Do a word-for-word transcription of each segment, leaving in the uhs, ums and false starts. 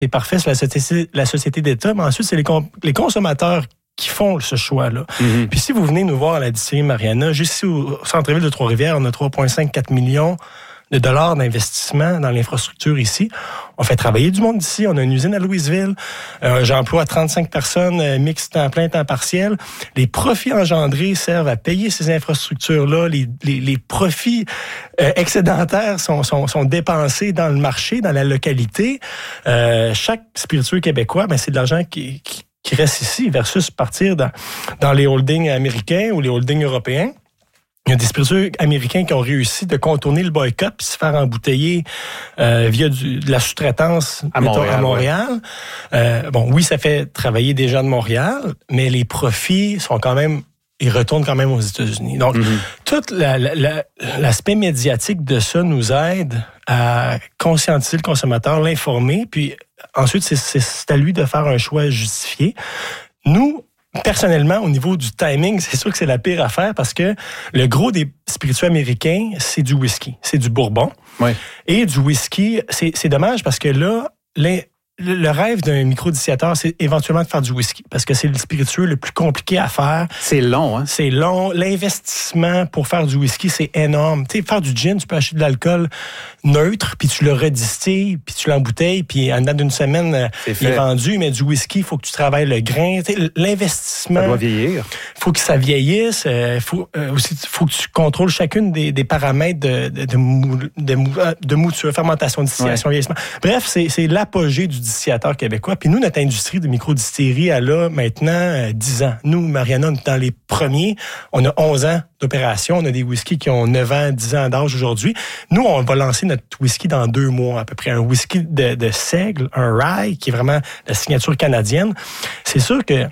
c'est parfait, c'est la société, la société d'État, mais ensuite, c'est les, com- les consommateurs qui font ce choix-là. Mm-hmm. Puis si vous venez nous voir à la distillerie Mariana, juste ici au centre-ville de Trois-Rivières, on a trois virgule cinquante-quatre millions de dollars d'investissement dans l'infrastructure ici. On fait travailler du monde ici. On a une usine à Louisville. Euh, j'emploie trente-cinq personnes euh, mixtes temps plein, temps partiel. Les profits engendrés servent à payer ces infrastructures-là. Les, les, les profits euh, excédentaires sont, sont, sont dépensés dans le marché, dans la localité. Euh, chaque spiritueux québécois, ben, c'est de l'argent qui, qui, qui reste ici versus partir dans, dans les holdings américains ou les holdings européens. Il y a des spiritueux américains qui ont réussi de contourner le boycott puis se faire embouteiller euh, via du, de la sous-traitance à Montréal. À Montréal. Ouais. Euh, bon, oui, ça fait travailler des gens de Montréal, mais les profits sont quand même, ils retournent quand même aux États-Unis. Donc, mm-hmm. tout la, la, la, l'aspect médiatique de ça nous aide à conscientiser le consommateur, l'informer, puis ensuite, c'est, c'est, c'est à lui de faire un choix justifié. Nous, personnellement, au niveau du timing, c'est sûr que c'est la pire affaire parce que le gros des spiritueux américains, c'est du whisky, c'est du bourbon. Oui. Et du whisky, c'est, c'est dommage parce que là, les, le, le rêve d'un microdistilleateur, c'est éventuellement de faire du whisky parce que c'est le spiritueux le plus compliqué à faire. C'est long, hein? C'est long. L'investissement pour faire du whisky, c'est énorme. Tu sais, faire du gin, tu peux acheter de l'alcool neutre, puis tu le redistilles, puis tu l'embouteilles, puis en dedans d'une semaine, il est vendu. Mais du whisky, il faut que tu travailles le grain. Tu sais, l'investissement... Ça doit vieillir. Il faut que ça vieillisse. Il faut euh, aussi faut que tu contrôles chacune des, des paramètres de, de, de, mou, de, mou, de mouture, fermentation, distillation, ouais. vieillissement. Bref, c'est, c'est l'apogée du distillateur québécois. Puis nous, notre industrie de microdistillerie, elle a maintenant euh, dix ans. Nous, Mariana, on est dans les premiers. On a onze ans d'opération. On a des whiskies qui ont neuf ans, dix ans d'âge aujourd'hui. Nous, on va lancer notre whisky dans deux mois à peu près. Un whisky de, de seigle, un rye, qui est vraiment la signature canadienne. C'est sûr que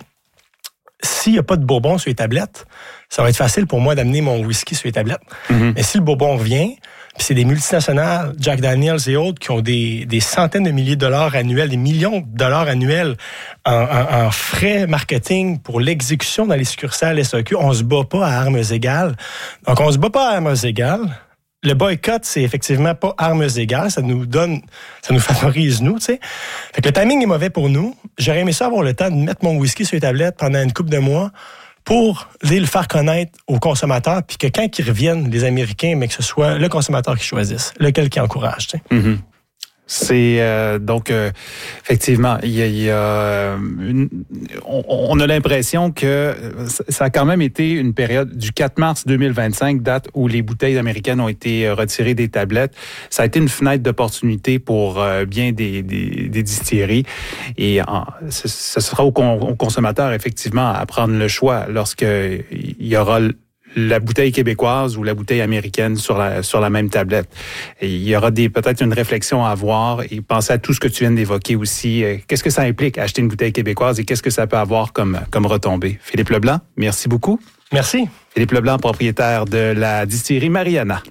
s'il n'y a pas de bourbon sur les tablettes, ça va être facile pour moi d'amener mon whisky sur les tablettes. Mm-hmm. Mais si le bourbon revient, puis c'est des multinationales, Jack Daniels et autres, qui ont des, des centaines de milliers de dollars annuels, des millions de dollars annuels en, en, en frais marketing pour l'exécution dans les succursales S A Q, on se bat pas à armes égales. Donc, on se bat pas à armes égales. Le boycott, c'est effectivement pas armes égales. Ça nous donne, ça nous favorise, nous, tu sais. Fait que le timing est mauvais pour nous. J'aurais aimé ça avoir le temps de mettre mon whisky sur les tablettes pendant une couple de mois pour le faire connaître aux consommateurs, puis que quand ils reviennent, les Américains, mais que ce soit le consommateur qui choisisse, lequel qui encourage, tu sais. Mm-hmm. C'est euh, donc euh, effectivement, il y a, il y a une, on, on a l'impression que ça a quand même été une période du quatre mars deux mille vingt-cinq, date où les bouteilles américaines ont été retirées des tablettes. Ça a été une fenêtre d'opportunité pour euh, bien des, des, des distilleries et en, ce, ce sera au, con, au consommateur effectivement à prendre le choix lorsque il y aura la bouteille québécoise ou la bouteille américaine sur la sur la même tablette. Et il y aura des peut-être une réflexion à avoir et penser à tout ce que tu viens d'évoquer aussi. Qu'est-ce que ça implique acheter une bouteille québécoise et qu'est-ce que ça peut avoir comme comme retombée? Philippe Leblanc, merci beaucoup. Merci. Philippe Leblanc, propriétaire de la distillerie Mariana.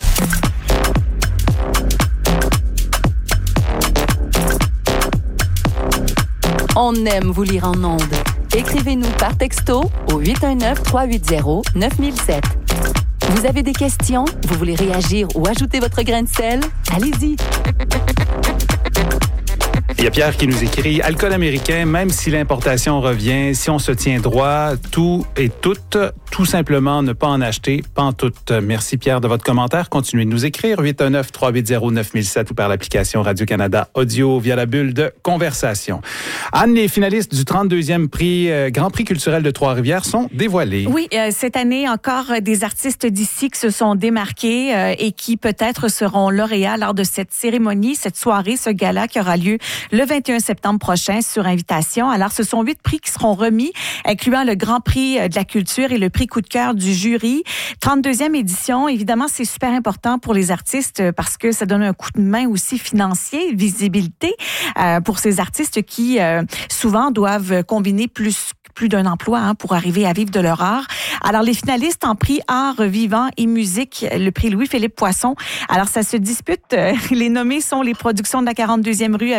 On aime vous lire en ondes. Écrivez-nous par texto au huit un neuf, trois huit zéro, neuf zéro zéro sept. Vous avez des questions? Vous voulez réagir ou ajouter votre grain de sel? Allez-y! Il y a Pierre qui nous écrit « Alcool américain, même si l'importation revient, si on se tient droit, tout et tout, tout simplement ne pas en acheter, pas en tout. » Merci Pierre de votre commentaire. Continuez de nous écrire huit un neuf, trois huit zéro, neuf zéro zéro sept ou par l'application Radio-Canada Audio via la bulle de conversation. Anne, les finalistes du trente-deuxième prix euh, Grand Prix culturel de Trois-Rivières sont dévoilés. Oui, euh, cette année encore des artistes d'ici qui se sont démarqués euh, et qui peut-être seront lauréats lors de cette cérémonie, cette soirée, ce gala qui aura lieu le vingt et un septembre prochain sur invitation. Alors, ce sont huit prix qui seront remis, incluant le Grand Prix de la culture et le prix coup de cœur du jury. trente-deuxième édition, évidemment, c'est super important pour les artistes parce que ça donne un coup de main aussi financier, visibilité euh, pour ces artistes qui, euh, souvent, doivent combiner plus plus d'un emploi hein, pour arriver à vivre de leur art. Alors, les finalistes en prix art vivant et musique, le prix Louis-Philippe Poisson. Alors, ça se dispute. Les nommés sont les productions de la quarante-deuxième rue avec Blanc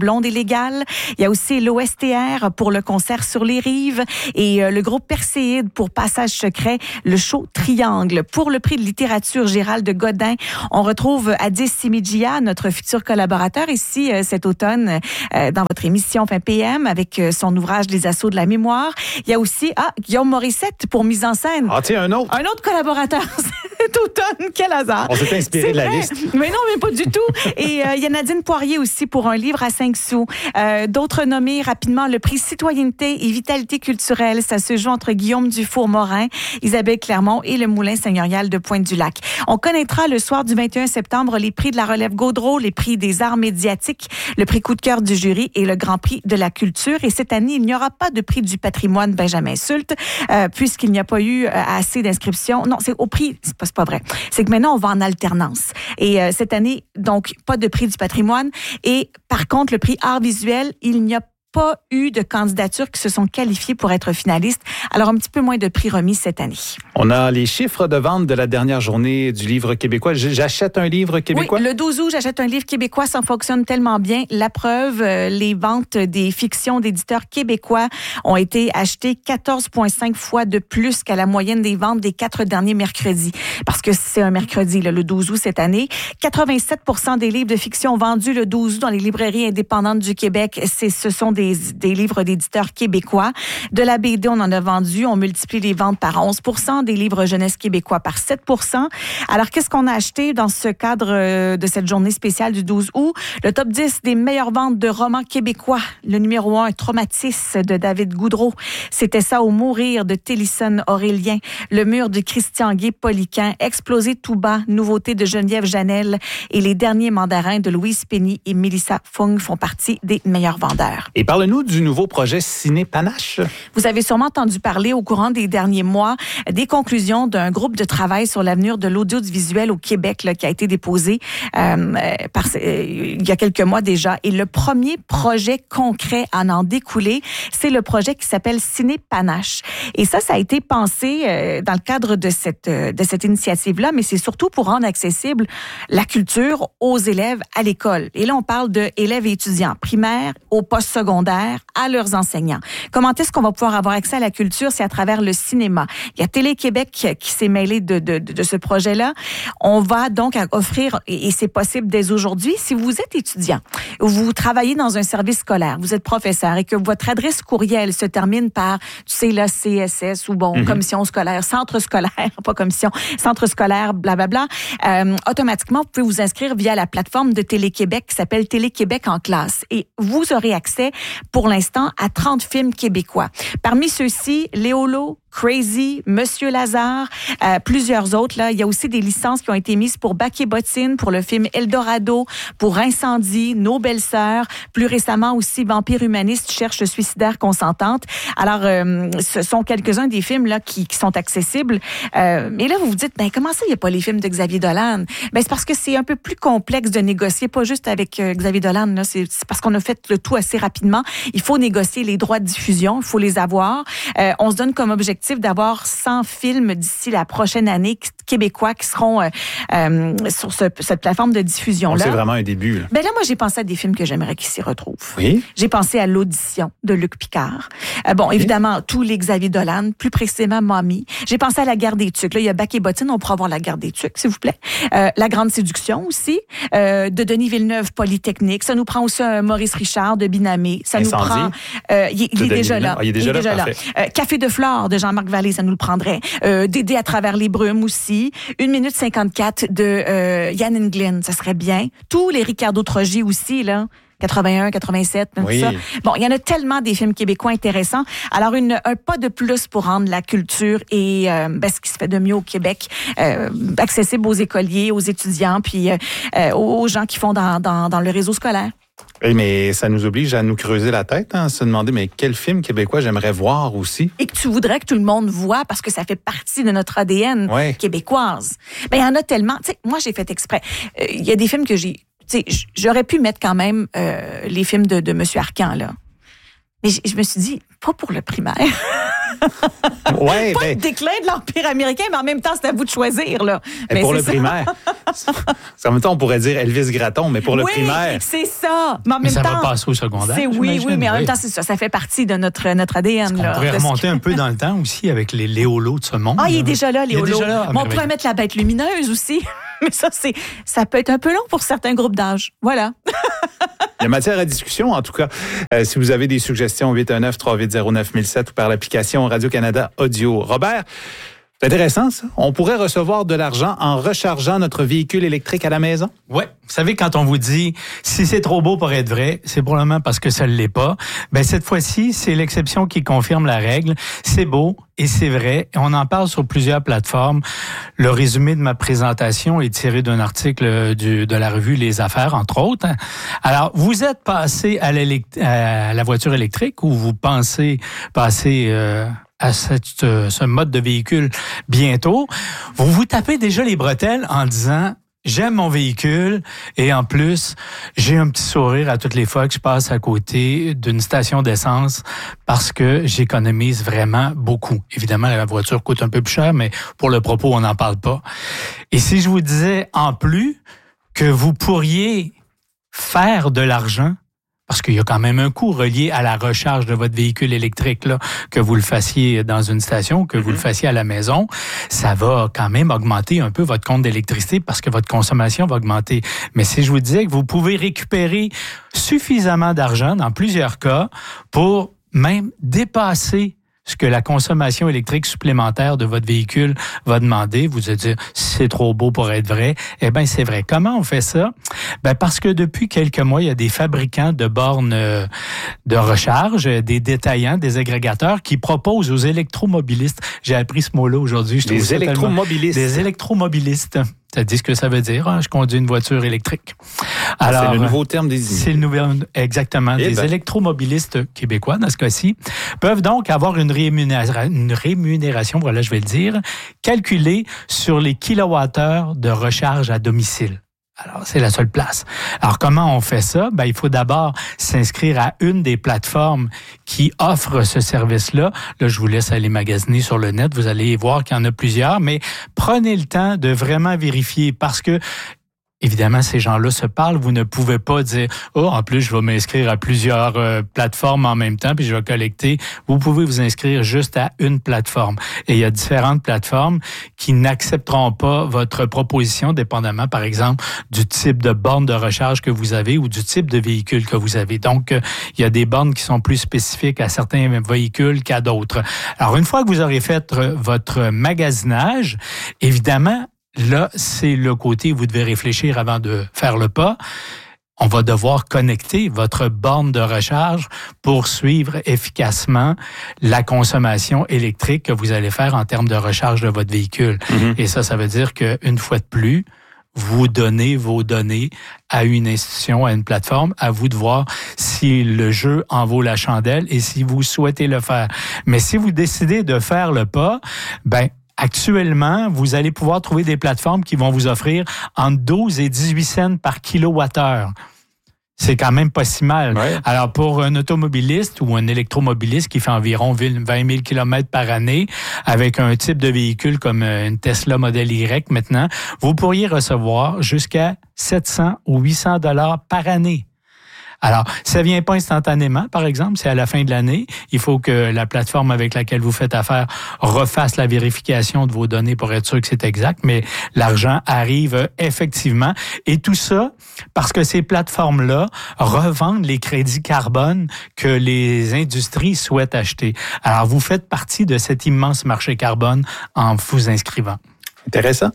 Blonde et légale. Il y a aussi l'O S T R pour le concert Sur les rives et euh, le groupe Perséide pour Passage secret, le show Triangle. Pour le prix de littérature Gérald Godin, on retrouve Addis Simidjia, notre futur collaborateur ici euh, cet automne euh, dans votre émission Fin P M avec euh, son ouvrage Les assauts de la mémoire. Il y a aussi ah, Guillaume Morissette pour mise en scène. Ah tiens, un autre. Un autre collaborateur cet automne. Quel hasard. On s'est inspiré C'est de la vrai. liste. Mais non, mais pas du tout. Et euh, il y a Nadine Poirier aussi pour un livre à cinq sous. Euh, d'autres nommés rapidement, le prix Citoyenneté et Vitalité culturelle. Ça se joue entre Guillaume Dufour-Morin, Isabelle Clermont et le Moulin seigneurial de Pointe-du-Lac. On connaîtra le soir du vingt et un septembre les prix de la relève Gaudreau, les prix des arts médiatiques, le prix coup de cœur du jury et le grand prix de la culture. Et cette année, il n'y aura pas de prix du patrimoine Benjamin Sulte, euh, puisqu'il n'y a pas eu euh, assez d'inscriptions. Non, c'est au prix, c'est pas, c'est pas vrai. C'est que maintenant, on va en alternance. Et euh, cette année, donc, pas de prix du patrimoine. Et par contre, le prix art visuel, il n'y a pas eu de candidatures qui se sont qualifiées pour être finalistes. Alors, un petit peu moins de prix remis cette année. On a les chiffres de vente de la dernière journée du livre québécois. J'achète un livre québécois? Oui, le douze août, j'achète un livre québécois. Ça fonctionne tellement bien. La preuve, euh, les ventes des fictions d'éditeurs québécois ont été achetées quatorze virgule cinq fois de plus qu'à la moyenne des ventes des quatre derniers mercredis. Parce que c'est un mercredi, là, le douze août cette année. quatre-vingt-sept pour cent des livres de fiction vendus le douze août dans les librairies indépendantes du Québec, c'est, ce sont des, des livres d'éditeurs québécois. De la B D, on en a vendu. On multiplie les ventes par onze pour cent. Des livres jeunesse québécois par sept pour cent. Alors, qu'est-ce qu'on a acheté dans ce cadre de cette journée spéciale du douze août? Le top dix des meilleures ventes de romans québécois. Le numéro un, Traumatis de David Goudreau. C'était ça au Mourir de Télisson Aurélien. Le mur de Christian Guay-Poliquin. Exploser tout bas, nouveauté de Geneviève Janel. Et les derniers mandarins de Louise Penny et Mélissa Fung font partie des meilleurs vendeurs. Et parle-nous du nouveau projet Ciné Panache. Vous avez sûrement entendu parler au courant des derniers mois des conclusions d'un groupe de travail sur l'avenir de l'audiovisuel au Québec là, qui a été déposé euh, par, euh, il y a quelques mois déjà. Et le premier projet concret à en découler, c'est le projet qui s'appelle Ciné Panache. Et ça, ça a été pensé euh, dans le cadre de cette, euh, de cette initiative-là, mais c'est surtout pour rendre accessible la culture aux élèves à l'école. Et là, on parle de élèves et étudiants primaires, au post-secondaire, à leurs enseignants. Comment est-ce qu'on va pouvoir avoir accès à la culture? C'est à travers le cinéma. Il y a Télé-Québec qui s'est mêlé de, de, de ce projet-là. On va donc offrir, et c'est possible dès aujourd'hui, si vous êtes étudiant, vous travaillez dans un service scolaire, vous êtes professeur et que votre adresse courriel se termine par, tu sais, là, C S S ou bon, mm-hmm. commission scolaire, centre scolaire, pas commission, centre scolaire, blablabla, euh, automatiquement, vous pouvez vous inscrire via la plateforme de Télé-Québec qui s'appelle Télé-Québec en classe. Et vous aurez accès, pour l'instant, à trente films québécois. Parmi ceux-ci, Léolo, Crazy, Monsieur Lazare, euh, plusieurs autres. Là, il y a aussi des licences qui ont été mises pour Bac et Bottine, pour le film Eldorado, pour Incendie, Nos belles-sœurs. Plus récemment aussi, Vampire humaniste cherche suicidaire consentante. Alors, euh, ce sont quelques-uns des films là qui, qui sont accessibles. Euh, et là, vous vous dites, ben comment ça, il n'y a pas les films de Xavier Dolan? Ben c'est parce que c'est un peu plus complexe de négocier, pas juste avec euh, Xavier Dolan. Là, c'est, c'est parce qu'on a fait le tout assez rapidement. Il faut négocier les droits de diffusion, il faut les avoir. Euh, on se donne comme objectif d'avoir cent films d'ici la prochaine année québécois qui seront euh, euh, sur ce, cette plateforme de diffusion-là. C'est vraiment un début. Là. Ben là, moi, j'ai pensé à des films que j'aimerais qu'ils s'y retrouvent. Oui. J'ai pensé à L'Audition de Luc Picard. Euh, bon, oui. Évidemment, tous les Xavier Dolan, plus précisément Mommy. J'ai pensé à La Guerre des Tucs. Là, il y a Bac et Bottine, on pourra voir La Guerre des Tucs, s'il vous plaît. Euh, La Grande Séduction aussi, euh, de Denis Villeneuve, Polytechnique. Ça nous prend aussi un Maurice Richard de Binamé. Ça Incendie. nous prend... Euh, il, il est déjà là. Ah, il est déjà, il est déjà là. là. Euh, Café de Flore de Jean-Marc Vallée, ça nous le prendrait. Euh, Dédé à travers les brumes aussi. une minute cinquante-quatre de euh, Yann Englund, ça serait bien. Tous les Ricardo Trogi aussi, là. quatre-vingt-un, quatre-vingt-sept, même oui. ça. Bon, il y en a tellement des films québécois intéressants. Alors, une, un pas de plus pour rendre la culture et euh, ben, ce qui se fait de mieux au Québec euh, accessible aux écoliers, aux étudiants, puis euh, aux gens qui font dans, dans, dans le réseau scolaire. Oui, mais ça nous oblige à nous creuser la tête, hein, à se demander, mais quel film québécois j'aimerais voir aussi? Et que tu voudrais que tout le monde voit parce que ça fait partie de notre A D N ouais. québécoise. Ben, il y en a tellement. Tu sais, moi, j'ai fait exprès. Il euh, y a des films que j'ai... Tu sais, j'aurais pu mettre quand même euh, les films de, de M. Arcan, là. Mais je me suis dit, pas pour le primaire. Ouais, Pas ben, le déclin de l'Empire américain, mais en même temps, c'est à vous de choisir. Là. et Mais pour c'est le ça. primaire. En même temps, on pourrait dire Elvis Gratton, mais pour le oui, primaire. c'est ça. Mais en Mais même ça temps, va passer au secondaire. c'est oui, j'imagine, oui, mais en oui. même temps, c'est ça. Ça fait partie de notre, notre A D N. On là, pourrait de ce remonter qui- un peu dans le temps aussi avec les Léolos de ce monde. Ah, il est là. déjà là, Il est Léolo. déjà là. Ah, Mais on merveilleux. pourrait mettre la bête lumineuse aussi. Mais ça, c'est, ça peut être un peu long pour certains groupes d'âge. Voilà. Il y a matière à discussion, en tout cas. Euh, si vous avez des suggestions, huit un neuf, trois huit zéro, neuf mille sept ou par l'application Radio-Canada Audio. Robert, c'est intéressant, ça. On pourrait recevoir de l'argent en rechargeant notre véhicule électrique à la maison? Ouais, vous savez, quand on vous dit si c'est trop beau pour être vrai, c'est probablement parce que ça ne l'est pas. Ben cette fois-ci, c'est l'exception qui confirme la règle. C'est beau et c'est vrai. On en parle sur plusieurs plateformes. Le résumé de ma présentation est tiré d'un article du, de la revue Les Affaires, entre autres. Alors, vous êtes passé à, à la voiture électrique ou vous pensez passer euh, à cette, ce mode de véhicule bientôt, vous vous tapez déjà les bretelles en disant « J'aime mon véhicule et en plus, j'ai un petit sourire à toutes les fois que je passe à côté d'une station d'essence parce que j'économise vraiment beaucoup. » Évidemment, la voiture coûte un peu plus cher, mais pour le propos, on n'en parle pas. Et si je vous disais en plus que vous pourriez faire de l'argent, parce qu'il y a quand même un coût relié à la recharge de votre véhicule électrique, là, que vous le fassiez dans une station, que vous mm-hmm. le fassiez à la maison, ça va quand même augmenter un peu votre compte d'électricité parce que votre consommation va augmenter. Mais si je vous disais que vous pouvez récupérer suffisamment d'argent dans plusieurs cas pour même dépasser ce que la consommation électrique supplémentaire de votre véhicule va demander, vous allez dire, c'est trop beau pour être vrai. Eh bien, c'est vrai. Comment on fait ça? Ben, parce que depuis quelques mois, il y a des fabricants de bornes de recharge, des détaillants, des agrégateurs qui proposent aux électromobilistes. J'ai appris ce mot-là aujourd'hui. Je des électromobilistes. Tellement... Des électromobilistes. Ça dit ce que ça veut dire. Hein? Je conduis une voiture électrique. Alors, c'est le nouveau terme désigné. C'est le nouvel, exactement. Et des ben. électromobilistes québécois, dans ce cas-ci, peuvent donc avoir une rémunération, une rémunération, voilà, je vais le dire, calculée sur les kilowattheures de recharge à domicile. Alors, c'est la seule place. Alors, comment on fait ça? Ben, il faut d'abord s'inscrire à une des plateformes qui offrent ce service-là. Là, je vous laisse aller magasiner sur le net. Vous allez voir qu'il y en a plusieurs, mais prenez le temps de vraiment vérifier parce que évidemment, ces gens-là se parlent. Vous ne pouvez pas dire « Oh, en plus, je vais m'inscrire à plusieurs euh, plateformes en même temps, puis je vais collecter. » Vous pouvez vous inscrire juste à une plateforme. Et il y a différentes plateformes qui n'accepteront pas votre proposition, dépendamment, par exemple, du type de borne de recharge que vous avez ou du type de véhicule que vous avez. Donc, euh, il y a des bornes qui sont plus spécifiques à certains véhicules qu'à d'autres. Alors, une fois que vous aurez fait votre magasinage, évidemment, là, c'est le côté où vous devez réfléchir avant de faire le pas. On va devoir connecter votre borne de recharge pour suivre efficacement la consommation électrique que vous allez faire en termes de recharge de votre véhicule. Mm-hmm. Et ça, ça veut dire qu'une fois de plus, vous donnez vos données à une institution, à une plateforme, à vous de voir si le jeu en vaut la chandelle et si vous souhaitez le faire. Mais si vous décidez de faire le pas, ben, actuellement, vous allez pouvoir trouver des plateformes qui vont vous offrir entre douze et dix-huit cents par kilowattheure. C'est quand même pas si mal. Ouais. Alors, pour un automobiliste ou un électromobiliste qui fait environ vingt mille kilomètres par année, avec un type de véhicule comme une Tesla Model Y maintenant, vous pourriez recevoir jusqu'à sept cents ou huit cents dollars par année. Alors, ça vient pas instantanément, par exemple, c'est à la fin de l'année. Il faut que la plateforme avec laquelle vous faites affaire refasse la vérification de vos données pour être sûr que c'est exact, mais l'argent arrive effectivement. Et tout ça parce que ces plateformes-là revendent les crédits carbone que les industries souhaitent acheter. Alors, vous faites partie de cet immense marché carbone en vous inscrivant. Intéressant.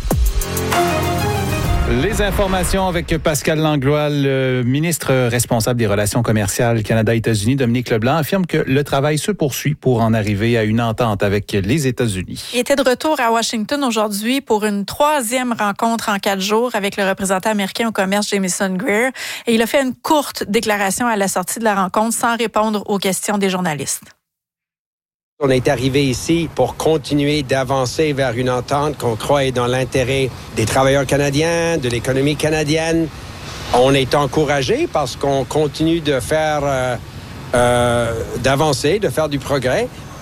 Les informations avec Pascal Langlois, le ministre responsable des relations commerciales Canada-États-Unis, Dominique Leblanc, affirme que le travail se poursuit pour en arriver à une entente avec les États-Unis. Il était de retour à Washington aujourd'hui pour une troisième rencontre en quatre jours avec le représentant américain au commerce Jamieson Greer. Et il a fait une courte déclaration à la sortie de la rencontre sans répondre aux questions des journalistes. On est arrivé ici pour continuer d'avancer vers une entente qu'on croit est dans l'intérêt des travailleurs canadiens, de l'économie canadienne. On est encouragé parce qu'on continue de faire, euh, euh, d'avancer, de faire du progrès.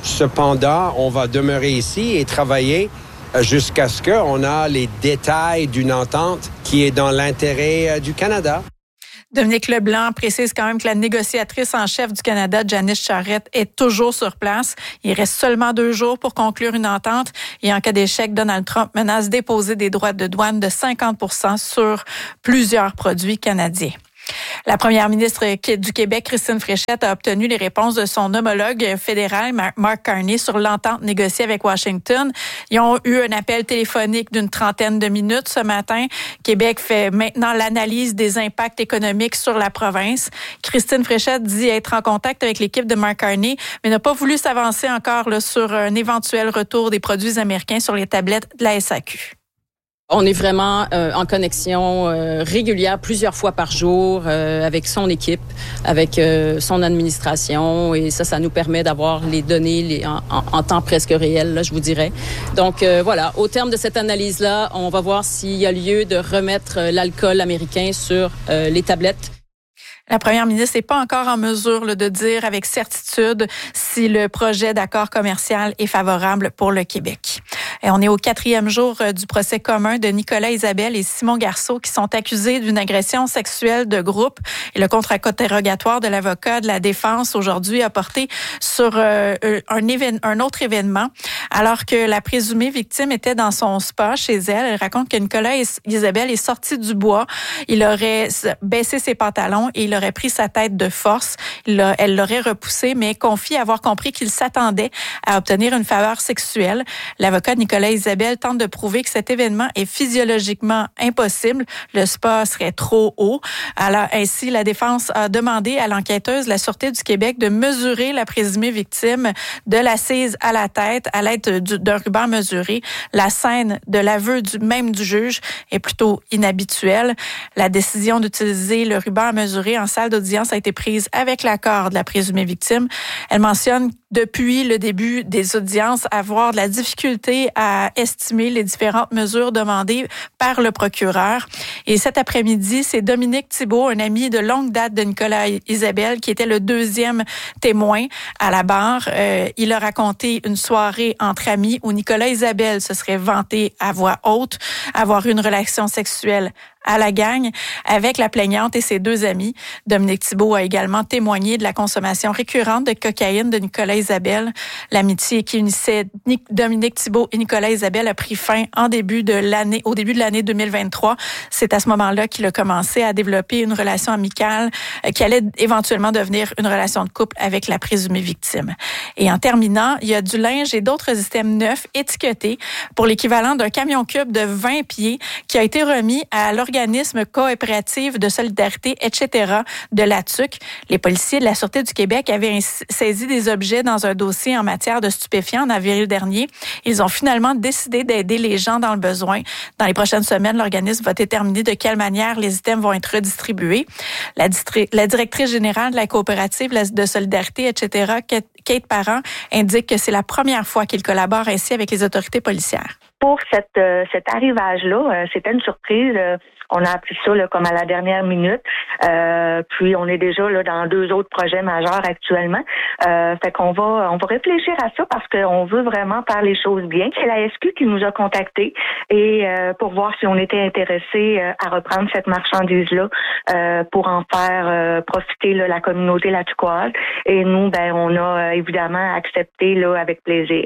Cependant, on va demeurer ici et travailler jusqu'à ce qu'on ait les détails d'une entente qui est dans l'intérêt du Canada. Dominique Leblanc précise quand même que la négociatrice en chef du Canada, Janice Charette, est toujours sur place. Il reste seulement deux jours pour conclure une entente et en cas d'échec, Donald Trump menace d'époser des droits de douane de cinquante pour cent sur plusieurs produits canadiens. La première ministre du Québec, Christine Fréchette, a obtenu les réponses de son homologue fédéral, Mark Carney, sur l'entente négociée avec Washington. Ils ont eu un appel téléphonique d'une trentaine de minutes ce matin. Québec fait maintenant l'analyse des impacts économiques sur la province. Christine Fréchette dit être en contact avec l'équipe de Mark Carney, mais n'a pas voulu s'avancer encore là, sur un éventuel retour des produits américains sur les tablettes de la S A Q. On est vraiment euh, en connexion euh, régulière, plusieurs fois par jour, euh, avec son équipe, avec euh, son administration, et ça, ça nous permet d'avoir les données les, en, en, en temps presque réel, là, je vous dirais. Donc euh, voilà, au terme de cette analyse-là, on va voir s'il y a lieu de remettre l'alcool américain sur euh, les tablettes. La première ministre n'est pas encore en mesure là, de dire avec certitude si le projet d'accord commercial est favorable pour le Québec. Et on est au quatrième jour du procès commun de Nicolas Isabelle et Simon Garceau qui sont accusés d'une agression sexuelle de groupe. Et le contre-interrogatoire de l'avocat de la défense aujourd'hui a porté sur euh, un, évén- un autre événement. Alors que la présumée victime était dans son spa chez elle, elle raconte que Nicolas Isabelle est sorti du bois. Il aurait baissé ses pantalons et il aurait pris sa tête de force. Il a, elle l'aurait repoussé, mais confie avoir compris qu'il s'attendait à obtenir une faveur sexuelle. L'avocat de Nicolas Isabelle tente de prouver que cet événement est physiologiquement impossible. Le spa serait trop haut. Alors, ainsi, la défense a demandé à l'enquêteuse de la Sûreté du Québec de mesurer la présumée victime de l'assise à la tête à l'aide d'un ruban mesuré. La scène de l'aveu du, même du juge est plutôt inhabituelle. La décision d'utiliser le ruban à mesurer en salle d'audience a été prise avec l'accord de la présumée victime. Elle mentionne depuis le début des audiences avoir de la difficulté à estimer les différentes mesures demandées par le procureur. Et cet après-midi, c'est Dominique Thibault, un ami de longue date de Nicolas Isabelle, qui était le deuxième témoin à la barre. Euh, il a raconté une soirée entre amis où Nicolas Isabelle se serait vanté à voix haute avoir eu une relation sexuelle à la gang avec la plaignante et ses deux amis. Dominique Thibault a également témoigné de la consommation récurrente de cocaïne de Nicolas Isabelle. L'amitié qui unissait Dominique Thibault et Nicolas Isabelle a pris fin en début de l'année, au début de l'année deux mille vingt-trois. C'est à ce moment-là qu'il a commencé à développer une relation amicale qui allait éventuellement devenir une relation de couple avec la présumée victime. Et en terminant, il y a du linge et d'autres items neufs étiquetés pour l'équivalent d'un camion-cube de vingt pieds qui a été remis à l'organisme organisme coopératif de solidarité, et cetera de la T U C. Les policiers de la Sûreté du Québec avaient saisi des objets dans un dossier en matière de stupéfiants en avril dernier. Ils ont finalement décidé d'aider les gens dans le besoin. Dans les prochaines semaines, l'organisme va déterminer de quelle manière les items vont être redistribués. La, distri- la directrice générale de la coopérative de solidarité, et cetera, Kate Parent, indique que c'est la première fois qu'ils collaborent ainsi avec les autorités policières. Pour cette, euh, cet arrivage-là, euh, c'était une surprise. Euh, on a appris ça là, comme à la dernière minute. Euh, puis on est déjà là dans deux autres projets majeurs actuellement. Euh, fait qu'on va on va réfléchir à ça parce qu'on veut vraiment faire les choses bien. C'est la S Q qui nous a contactés et euh, pour voir si on était intéressé euh, à reprendre cette marchandise-là euh, pour en faire euh, profiter là, la communauté latuquoise. Et nous, ben on a euh, évidemment accepté là avec plaisir.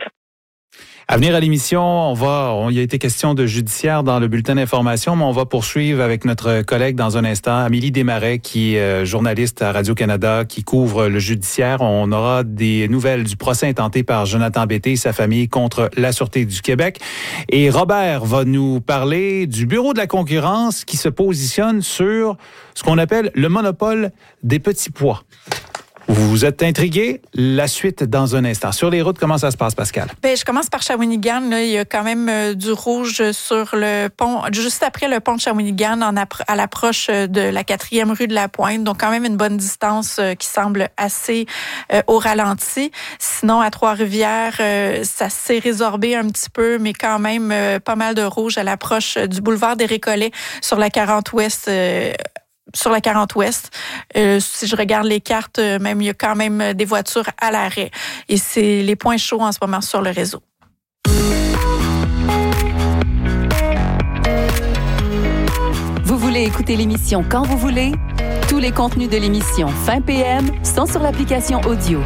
À venir à l'émission, on va, on, il y a été question de judiciaire dans le bulletin d'information, mais on va poursuivre avec notre collègue dans un instant, Amélie Desmarais, qui est euh, journaliste à Radio-Canada, qui couvre le judiciaire. On aura des nouvelles du procès intenté par Jonathan Bété et sa famille contre la Sûreté du Québec. Et Robert va nous parler du Bureau de la concurrence qui se positionne sur ce qu'on appelle le monopole des petits pois. Vous êtes intrigué? La suite dans un instant. Sur les routes, comment ça se passe, Pascal? Ben, je commence par Shawinigan. Là, il y a quand même euh, du rouge sur le pont, juste après le pont de Shawinigan, en appro- à l'approche de la quatrième rue de la Pointe. Donc, quand même une bonne distance euh, qui semble assez euh, au ralenti. Sinon, à Trois-Rivières, euh, ça s'est résorbé un petit peu, mais quand même euh, pas mal de rouge à l'approche du boulevard des Récollets sur la quarante ouest. Euh, sur la quarante ouest. Euh, si je regarde les cartes, même il y a quand même des voitures à l'arrêt. Et c'est les points chauds en ce moment sur le réseau. Vous voulez écouter l'émission quand vous voulez? Tous les contenus de l'émission Fin P M sont sur l'application audio.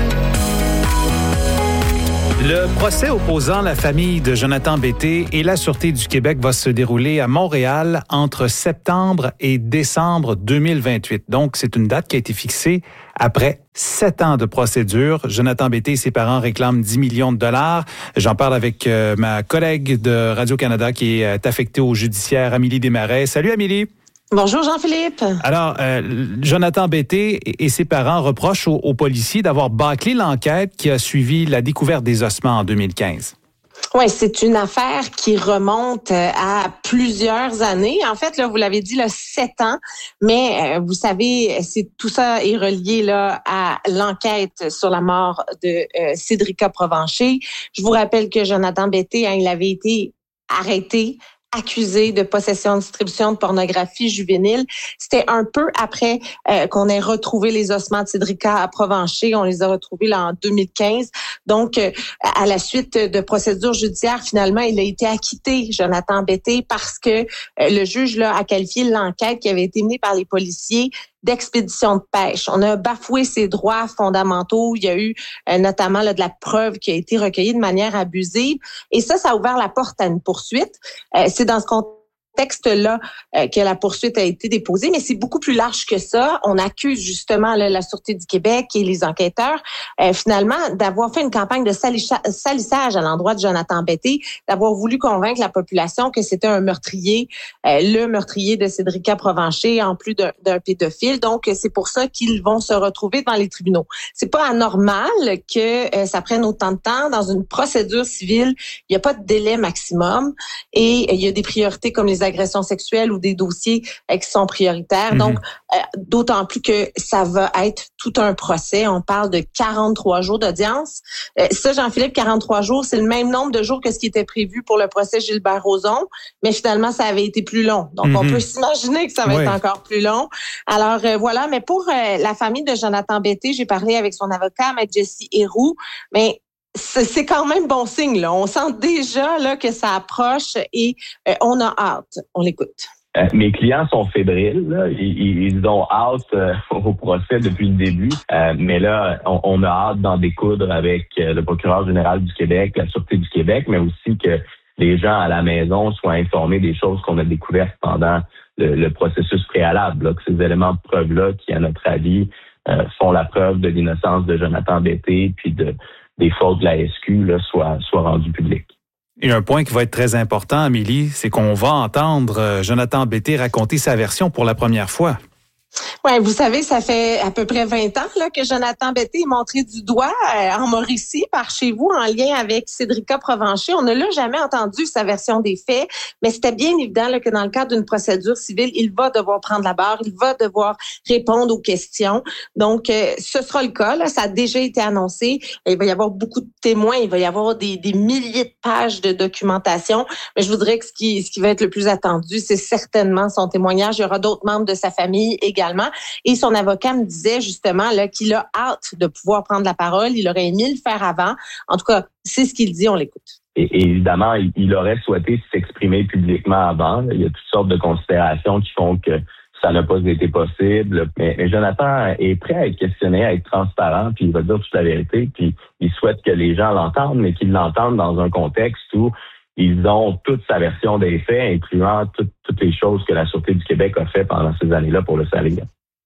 Le procès opposant la famille de Jonathan Betté et la Sûreté du Québec va se dérouler à Montréal entre septembre et décembre deux mille vingt-huit. Donc, c'est une date qui a été fixée après sept ans de procédure. Jonathan Betté et ses parents réclament dix millions de dollars. J'en parle avec euh, ma collègue de Radio-Canada qui est affectée au judiciaire, Amélie Desmarais. Salut Amélie. Bonjour Jean-Philippe. Alors, euh, Jonathan Betté et ses parents reprochent aux, aux policiers d'avoir bâclé l'enquête qui a suivi la découverte des ossements en deux mille quinze. Oui, c'est une affaire qui remonte à plusieurs années. En fait, là, vous l'avez dit, là, sept ans. Mais euh, vous savez, c'est tout ça est relié là à l'enquête sur la mort de euh, Cédrica Provencher. Je vous rappelle que Jonathan Betté, hein, il avait été arrêté, accusé de possession et distribution de pornographie juvénile. C'était un peu après euh, qu'on ait retrouvé les ossements de Cédrica Provencher. On les a retrouvés là en deux mille quinze. Donc, euh, à la suite de procédures judiciaires, finalement, il a été acquitté, Jonathan Betté, parce que euh, le juge là a qualifié l'enquête qui avait été menée par les policiers d'expédition de pêche. On a bafoué ses droits fondamentaux. Il y a eu euh, notamment là, de la preuve qui a été recueillie de manière abusive. Et ça, ça a ouvert la porte à une poursuite. Euh, c'est dans ce contexte-là euh, que la poursuite a été déposée, mais c'est beaucoup plus large que ça. On accuse justement là, la Sûreté du Québec et les enquêteurs, euh, finalement, d'avoir fait une campagne de salissa- salissage à l'endroit de Jonathan Betté, d'avoir voulu convaincre la population que c'était un meurtrier, euh, le meurtrier de Cédrica Provencher, en plus d'un, d'un pédophile. Donc, c'est pour ça qu'ils vont se retrouver devant les tribunaux. C'est pas anormal que euh, ça prenne autant de temps. Dans une procédure civile, il n'y a pas de délai maximum et euh, il y a des priorités comme les agressions sexuelles ou des dossiers euh, qui sont prioritaires. Mm-hmm. Donc, euh, d'autant plus que ça va être tout un procès. On parle de quarante-trois jours d'audience. Euh, ça, Jean-Philippe, quarante-trois jours, c'est le même nombre de jours que ce qui était prévu pour le procès Gilbert Rozon, mais finalement, ça avait été plus long. Donc, mm-hmm. on peut s'imaginer que ça va oui. être encore plus long. Alors, euh, voilà. Mais pour euh, la famille de Jonathan Betté, j'ai parlé avec son avocat, Maître Jessie Héroux, mais c'est quand même bon signe, là. On sent déjà là que ça approche et euh, on a hâte. On l'écoute. Euh, mes clients sont fébriles. Là. Ils, ils ont hâte euh, au procès depuis le début. Euh, mais là, on, on a hâte d'en découdre avec euh, le procureur général du Québec, la Sûreté du Québec, mais aussi que les gens à la maison soient informés des choses qu'on a découvertes pendant le, le processus préalable. Là, que ces éléments de preuve-là, qui, à notre avis, euh, font la preuve de l'innocence de Jonathan Betté puis de des fautes de la S Q là, soient, soient rendues publiques. Et un point qui va être très important, Amélie, c'est qu'on va entendre Jonathan Betté raconter sa version pour la première fois. Oui, vous savez, ça fait à peu près vingt ans là, que Jonathan Betté est montré du doigt euh, en Mauricie par chez vous en lien avec Cédrica Provencher. On ne l'a jamais entendu, sa version des faits, mais c'était bien évident là, que dans le cadre d'une procédure civile, il va devoir prendre la barre, il va devoir répondre aux questions. Donc, euh, ce sera le cas. Là, ça a déjà été annoncé. Il va y avoir beaucoup de témoins, il va y avoir des, des milliers de pages de documentation, mais je voudrais que ce qui, ce qui va être le plus attendu, c'est certainement son témoignage. Il y aura d'autres membres de sa famille également. Et son avocat me disait justement là qu'il a hâte de pouvoir prendre la parole. Il aurait aimé le faire avant. En tout cas, c'est ce qu'il dit, on l'écoute. Et, et évidemment, il, il aurait souhaité s'exprimer publiquement avant. Il y a toutes sortes de considérations qui font que ça n'a pas été possible. Mais, mais Jonathan est prêt à être questionné, à être transparent, puis il va dire toute la vérité. Puis il souhaite que les gens l'entendent, mais qu'ils l'entendent dans un contexte où ils ont toute sa version des faits, incluant tout, toutes les choses que la Sûreté du Québec a fait pendant ces années-là pour le salir.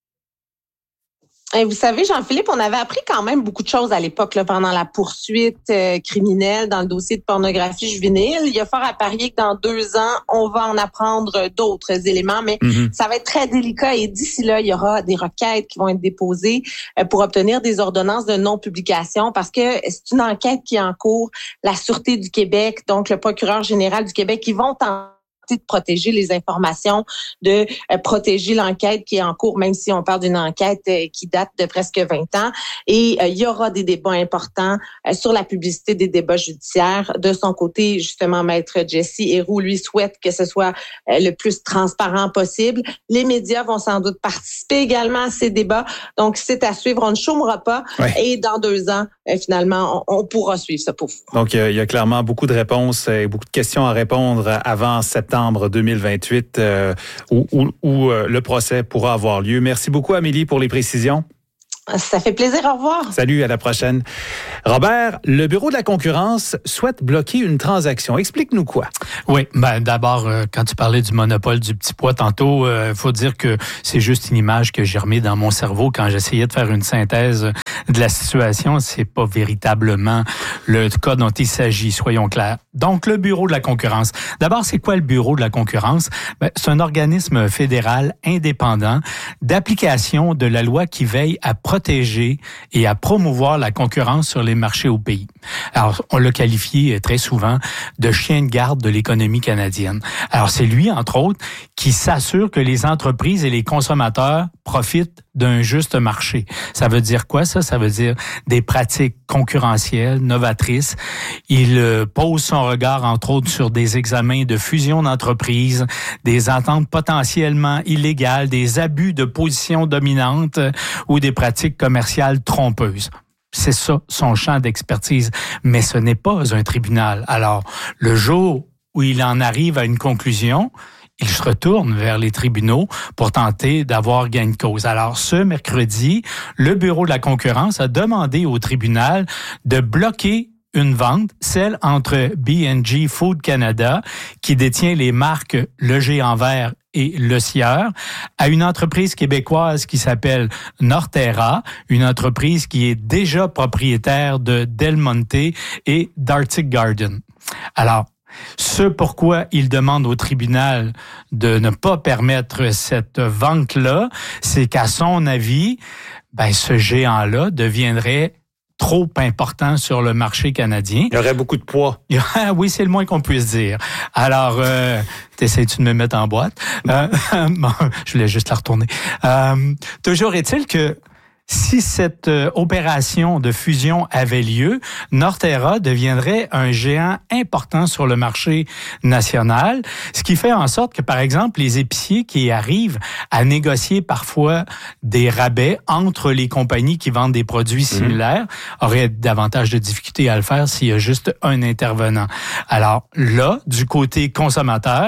Et vous savez, Jean-Philippe, on avait appris quand même beaucoup de choses à l'époque là, pendant la poursuite euh, criminelle dans le dossier de pornographie juvénile. Il y a fort à parier que dans deux ans, on va en apprendre d'autres éléments, mais mm-hmm. ça va être très délicat et d'ici là, il y aura des requêtes qui vont être déposées euh, pour obtenir des ordonnances de non-publication parce que c'est une enquête qui est en cours. La Sûreté du Québec, donc le procureur général du Québec, ils vont tenter de protéger les informations, de euh, protéger l'enquête qui est en cours, même si on parle d'une enquête euh, qui date de presque vingt ans. Et euh, il y aura des débats importants euh, sur la publicité des débats judiciaires. De son côté, justement, Maître Jesse Héroux, lui, souhaite que ce soit euh, le plus transparent possible. Les médias vont sans doute participer également à ces débats. Donc, c'est à suivre. On ne chômera pas. Ouais. Et dans deux ans, euh, finalement, on, on pourra suivre ça pour vous. Donc, il y a clairement beaucoup de réponses et beaucoup de questions à répondre avant septembre deux mille vingt-huit euh, où, où, où euh, le procès pourra avoir lieu. Merci beaucoup, Amélie, pour les précisions. Ça fait plaisir. Au revoir. Salut, à la prochaine. Robert, le Bureau de la concurrence souhaite bloquer une transaction. Explique-nous quoi. Oui, ben d'abord, euh, quand tu parlais du monopole du petit pois tantôt, il euh, faut dire que c'est juste une image que j'ai remise dans mon cerveau quand j'essayais de faire une synthèse de la situation. C'est pas véritablement le cas dont il s'agit, soyons clairs. Donc, le Bureau de la concurrence. D'abord, c'est quoi le Bureau de la concurrence? Ben, c'est un organisme fédéral indépendant d'application de la loi qui veille à protéger et à promouvoir la concurrence sur les marchés au pays. Alors, on l'a qualifié très souvent de chien de garde de l'économie canadienne. Alors, c'est lui, entre autres, qui s'assure que les entreprises et les consommateurs profitent d'un juste marché. Ça veut dire quoi, ça? Ça veut dire des pratiques concurrentielles, novatrices. Il euh, pose son regard, entre autres, sur des examens de fusion d'entreprises, des ententes potentiellement illégales, des abus de position dominante ou des pratiques commerciales trompeuses. C'est ça, son champ d'expertise. Mais ce n'est pas un tribunal. Alors, le jour où il en arrive à une conclusion, il se retourne vers les tribunaux pour tenter d'avoir gain de cause. Alors, ce mercredi, le Bureau de la concurrence a demandé au tribunal de bloquer une vente, celle entre B and G Food Canada, qui détient les marques Le Géant Vert et Le Sieur, à une entreprise québécoise qui s'appelle Norterra, une entreprise qui est déjà propriétaire de Del Monte et d'Arctic Garden. Alors, ce pourquoi il demande au tribunal de ne pas permettre cette vente-là, c'est qu'à son avis, ben, ce géant-là deviendrait trop important sur le marché canadien. Il y aurait beaucoup de poids. Oui, c'est le moins qu'on puisse dire. Alors, euh, t'essayes-tu de me mettre en boîte? Euh, bon, je voulais juste la retourner. Euh, toujours est-il que si cette euh, opération de fusion avait lieu, Norterra deviendrait un géant important sur le marché national, ce qui fait en sorte que, par exemple, les épiciers qui arrivent à négocier parfois des rabais entre les compagnies qui vendent des produits similaires mmh. auraient davantage de difficultés à le faire s'il y a juste un intervenant. Alors là, du côté consommateur,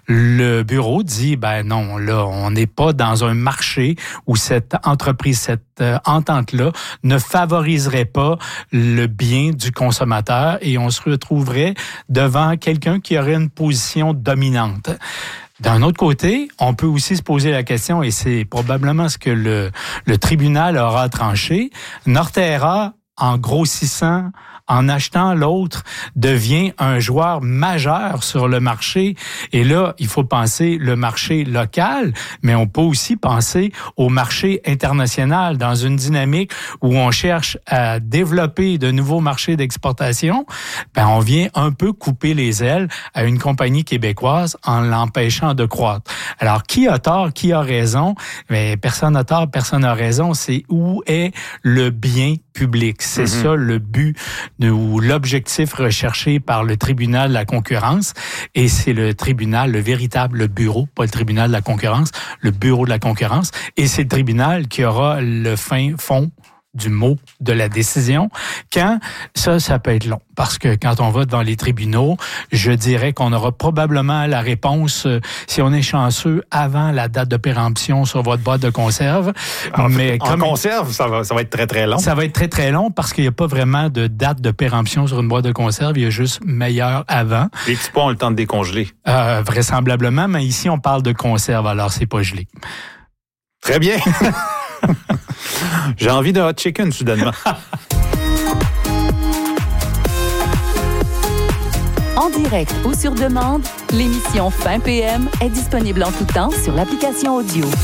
le bureau dit, ben non, là, on n'est pas dans un marché où cette entreprise, cette euh, entente-là ne favoriserait pas le bien du consommateur et on se retrouverait devant quelqu'un qui aurait une position dominante. D'un autre côté, on peut aussi se poser la question, et c'est probablement ce que le, le tribunal aura tranché, Norterra, en grossissant, en achetant l'autre, devient un joueur majeur sur le marché. Et là, il faut penser le marché local, mais on peut aussi penser au marché international dans une dynamique où on cherche à développer de nouveaux marchés d'exportation. Ben, on vient un peu couper les ailes à une compagnie québécoise en l'empêchant de croître. Alors, qui a tort, qui a raison? Ben, personne n'a tort, personne n'a raison. C'est où est le bien public. C'est mm-hmm. ça le but de, ou l'objectif recherché par le tribunal de la concurrence. Et c'est le tribunal, le véritable bureau, pas le tribunal de la concurrence, le bureau de la concurrence. Et c'est le tribunal qui aura le fin fond du mot de la décision. Quand ça, ça peut être long. Parce que quand on va devant les tribunaux, je dirais qu'on aura probablement la réponse, euh, si on est chanceux, avant la date de péremption sur votre boîte de conserve. En, Mais en comme, conserve, ça va, ça va être très, très long. Ça va être très, très long parce qu'il n'y a pas vraiment de date de péremption sur une boîte de conserve. Il y a juste meilleur avant. Les petits pois ont le temps de décongeler. Euh, vraisemblablement, mais ici, on parle de conserve, alors c'est pas gelé. Très bien. J'ai envie de hot chicken, soudainement. En direct ou sur demande, l'émission Fin P M est disponible en tout temps sur l'application audio.